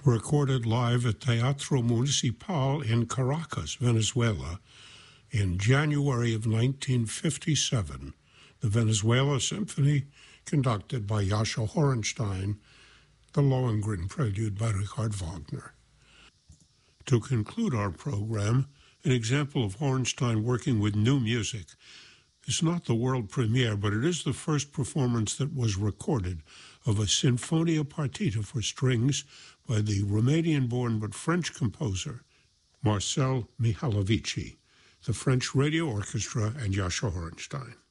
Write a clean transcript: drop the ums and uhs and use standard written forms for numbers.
recorded live at Teatro Municipal in Caracas, Venezuela, in January of 1957. The Venezuela Symphony, conducted by Jascha Horenstein, the Lohengrin Prelude by Richard Wagner. To conclude our program, an example of Horenstein working with new music. It's not the world premiere, but it is the first performance that was recorded of a Sinfonia Partita for strings by the Romanian-born but French composer Marcel Mihalovici, the French Radio Orchestra, and Jascha Horenstein.